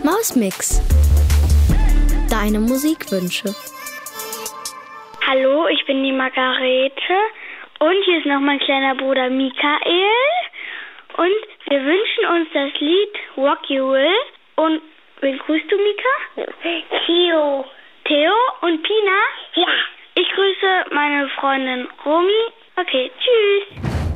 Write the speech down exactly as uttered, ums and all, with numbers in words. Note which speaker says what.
Speaker 1: Mausmix. Deine Musikwünsche.
Speaker 2: Hallo, ich bin die Margarete und hier ist noch mein kleiner Bruder Michael und wir wünschen uns das Lied Rock You Will. Und wen grüßt du, Mika?
Speaker 3: Theo.
Speaker 2: Theo und Pina?
Speaker 3: Ja.
Speaker 2: Ich grüße meine Freundin Romy. Okay, tschüss.